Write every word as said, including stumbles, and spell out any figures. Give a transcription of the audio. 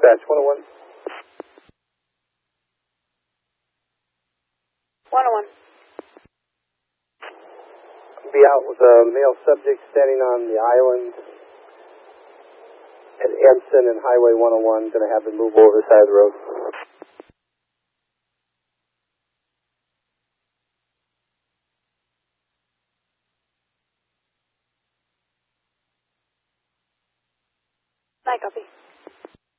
Dispatch one oh one. one oh one. Be out with a male subject standing on the island at Anson and Highway one oh one. Going to have him move over the side of the road. I copy.